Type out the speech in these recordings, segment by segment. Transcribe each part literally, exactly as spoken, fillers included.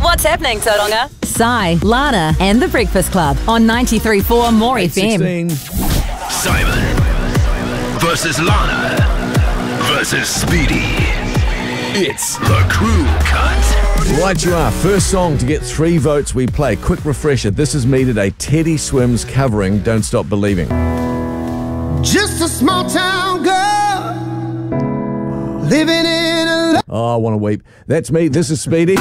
What's happening, Tauranga? Sai, Lana, and The Breakfast Club on ninety-three point four More F M. Simon versus Lana versus Speedy. It's the Crew Cut. Right you are. First song to get three votes we play. Quick refresher. This is me today. Teddy Swims covering Don't Stop Believing. Just a small town girl living in a... Oh, I want to weep. That's me. This is Speedy.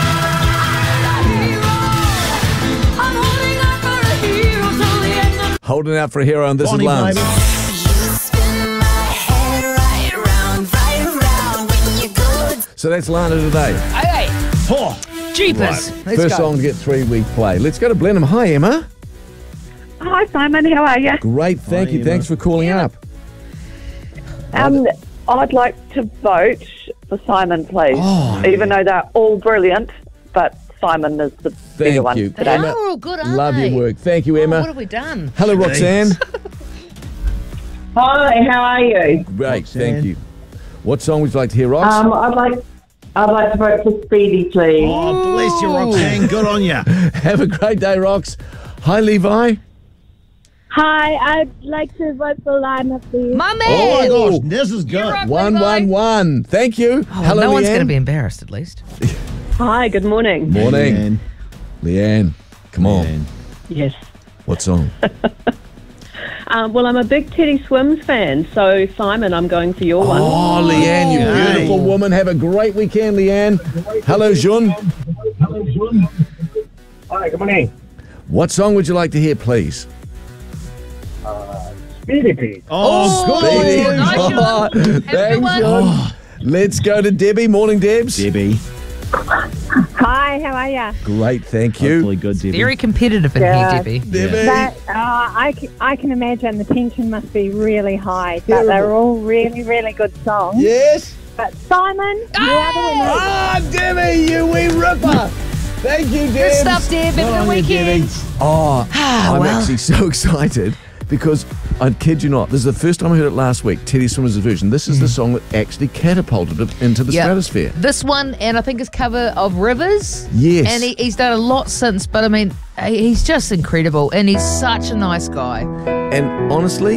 Holding out for a hero, and this Bonnie, is Lance. baby. So that's Lana today. Hey, Oh, jeepers. Right. Let's First go. song to get three we play. Let's go to Blenheim. Hi, Emma. Hi, Simon. How are you? Great. Thank Hi, you. Emma. Thanks for calling up. Um, I'd like to vote for Simon, please. Oh, Even though they're all brilliant, but Simon is the bigger Thank one you. They today. are all good, aren't Love they? your work. Thank you, Oh, Emma. what have we done? Hello, Roxanne. Hi, how are you? Great. Roxanne. Thank you. What song would you like to hear, Rox? Um, I'd like I'd like to vote for Speedy, please. oh, bless you, Roxanne. Good on you. Have a great day, Rox. Hi, Levi. Hi, I'd like to vote for Lana, please. My man. Oh, my Oh. gosh. This is good. rock. One, Levi. one, one. Thank you. Oh, Hello, no one's Leanne. going to be embarrassed, at least. Hi, good morning. Morning. Man. Leanne. Come on. Man. Yes. What song? Um, well, I'm a big Teddy Swims fan, so Simon, I'm going for your one. Oh, Leanne, you Yay. beautiful woman. Have a great weekend, Leanne. Hello, Jun. Hi, good morning. What song would you like to hear, please? Speedy, please. Oh, good. Speedy. nice, Jun. Oh, Have a good thanks, one. Jun. Let's go to Debbie. Morning, Debs. Debbie. Hi, how are you? Great, thank you. Hopefully good, Debbie. Very competitive in Yeah. here, Debbie. Debbie. That, uh, I, c- I can imagine the tension must be really high, but Terrible. they're all really, really good songs. Yes. But Simon, you are the winner. Ah, Debbie, you wee ripper. Thank you, Debs. Good stuff, Deb. Have a good weekend. Oh, Ah, I'm well. actually so excited because I kid you not, this is the first time I heard it last week, Teddy Swimmers' version. This is the song that actually catapulted it into the Yeah. stratosphere. This one, and I think his cover of Rivers. Yes. And he, he's done a lot since, but I mean, he- he's just incredible, and he's such a nice guy. And honestly,